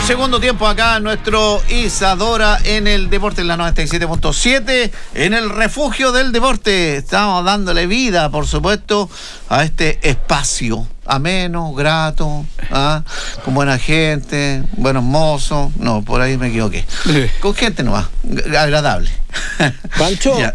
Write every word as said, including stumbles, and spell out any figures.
segundo tiempo acá en nuestro Isadora en el Deporte en la noventa y siete punto siete, en el refugio del deporte. Estamos dándole vida, por supuesto, a este espacio ameno, grato, ¿ah? Con buena gente, buenos mozos. No, por ahí me equivoqué. Con gente nomás, agradable. Pancho, Ya,